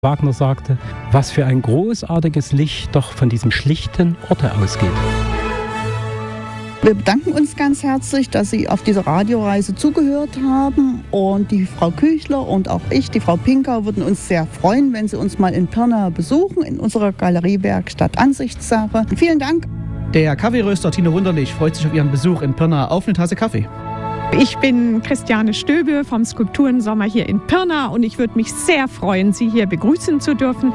Wagner sagte, was für ein großartiges Licht doch von diesem schlichten Orte ausgeht. Wir bedanken uns ganz herzlich, dass Sie auf dieser Radioreise zugehört haben. Und die Frau Küchler und auch ich, die Frau Pinker, würden uns sehr freuen, wenn Sie uns mal in Pirna besuchen, in unserer Galeriewerkstatt Ansichtssache. Vielen Dank. Der Kaffeeröster Tino Wunderlich freut sich auf Ihren Besuch in Pirna. Auf eine Tasse Kaffee. Ich bin Christiane Stöbe vom Skulpturensommer hier in Pirna und ich würde mich sehr freuen, Sie hier begrüßen zu dürfen.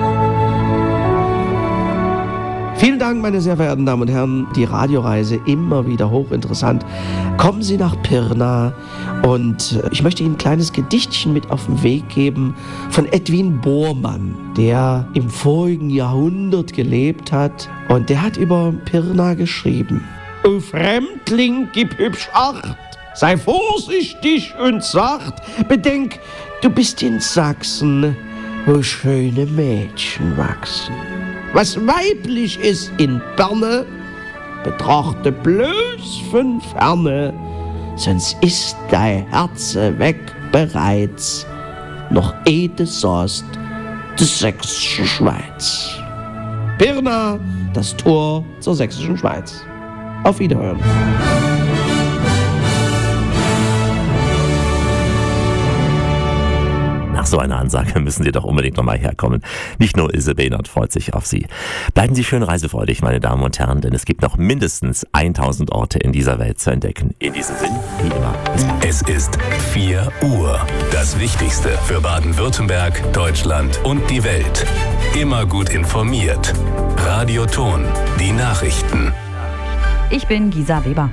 Vielen Dank, meine sehr verehrten Damen und Herren. Die Radioreise immer wieder hochinteressant. Kommen Sie nach Pirna und ich möchte Ihnen ein kleines Gedichtchen mit auf den Weg geben von Edwin Bormann, der im vorigen Jahrhundert gelebt hat und der hat über Pirna geschrieben. O Fremdling, gib hübsch Acht, sei vorsichtig und sacht, bedenk, du bist in Sachsen, wo schöne Mädchen wachsen. Was weiblich ist in Berne, betrachte bloß von ferne, sonst ist dein Herze weg bereits, noch ehe du sahst, die sächsische Schweiz. Pirna, das Tor zur sächsischen Schweiz. Auf Wiederhören. Nach so einer Ansage müssen Sie doch unbedingt nochmal herkommen. Nicht nur Ilse Behnert freut sich auf Sie. Bleiben Sie schön reisefreudig, meine Damen und Herren, denn es gibt noch mindestens 1000 Orte in dieser Welt zu entdecken. In diesem Sinn, wie immer, bis bald. Es ist 4 Uhr. Das Wichtigste für Baden-Württemberg, Deutschland und die Welt. Immer gut informiert. Radio Ton, die Nachrichten. Ich bin Gisa Weber.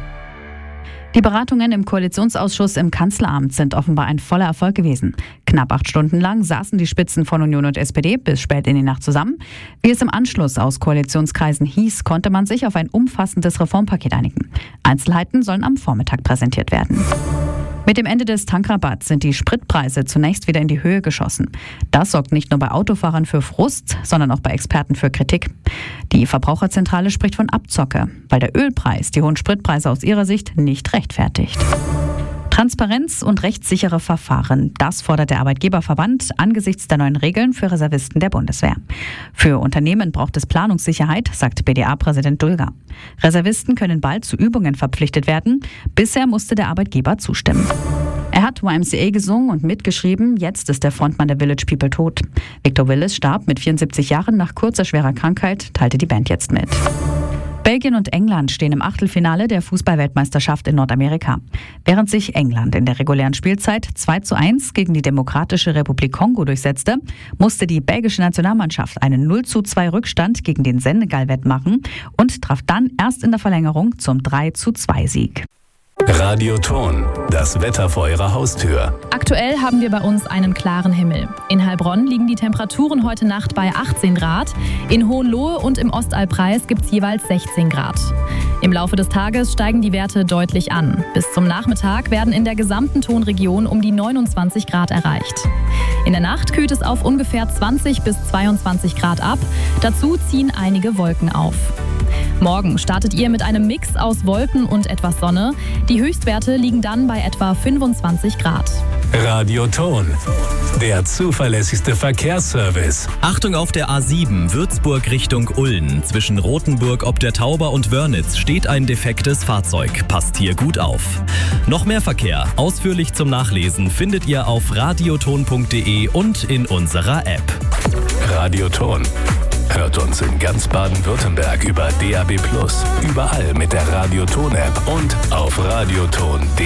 Die Beratungen im Koalitionsausschuss im Kanzleramt sind offenbar ein voller Erfolg gewesen. Knapp 8 Stunden lang saßen die Spitzen von Union und SPD bis spät in die Nacht zusammen. Wie es im Anschluss aus Koalitionskreisen hieß, konnte man sich auf ein umfassendes Reformpaket einigen. Einzelheiten sollen am Vormittag präsentiert werden. Mit dem Ende des Tankrabatts sind die Spritpreise zunächst wieder in die Höhe geschossen. Das sorgt nicht nur bei Autofahrern für Frust, sondern auch bei Experten für Kritik. Die Verbraucherzentrale spricht von Abzocke, weil der Ölpreis die hohen Spritpreise aus ihrer Sicht nicht rechtfertigt. Transparenz und rechtssichere Verfahren, das fordert der Arbeitgeberverband angesichts der neuen Regeln für Reservisten der Bundeswehr. Für Unternehmen braucht es Planungssicherheit, sagt BDA-Präsident Dulger. Reservisten können bald zu Übungen verpflichtet werden. Bisher musste der Arbeitgeber zustimmen. Er hat YMCA gesungen und mitgeschrieben, jetzt ist der Frontmann der Village People tot. Victor Willis starb mit 74 Jahren nach kurzer schwerer Krankheit, teilte die Band jetzt mit. Belgien und England stehen im Achtelfinale der Fußball-Weltmeisterschaft in Nordamerika. Während sich England in der regulären Spielzeit 2:1 gegen die Demokratische Republik Kongo durchsetzte, musste die belgische Nationalmannschaft einen 0:2 Rückstand gegen den Senegal wettmachen und traf dann erst in der Verlängerung zum 3:2-Sieg. Radio Ton, das Wetter vor Ihrer Haustür. Aktuell haben wir bei uns einen klaren Himmel. In Heilbronn liegen die Temperaturen heute Nacht bei 18 Grad. In Hohenlohe und im Ostalbkreis gibt es jeweils 16 Grad. Im Laufe des Tages steigen die Werte deutlich an. Bis zum Nachmittag werden in der gesamten Tonregion um die 29 Grad erreicht. In der Nacht kühlt es auf ungefähr 20 bis 22 Grad ab. Dazu ziehen einige Wolken auf. Morgen startet ihr mit einem Mix aus Wolken und etwas Sonne. Die Höchstwerte liegen dann bei etwa 25 Grad. Radio Ton, der zuverlässigste Verkehrsservice. Achtung auf der A7 Würzburg Richtung Ulm. Zwischen Rothenburg ob der Tauber und Wörnitz steht ein defektes Fahrzeug. Passt hier gut auf. Noch mehr Verkehr, ausführlich zum Nachlesen, findet ihr auf radioton.de und in unserer App. Radio Ton. Hört uns in ganz Baden-Württemberg über DAB+, überall mit der Radio Ton App und auf radioton.de.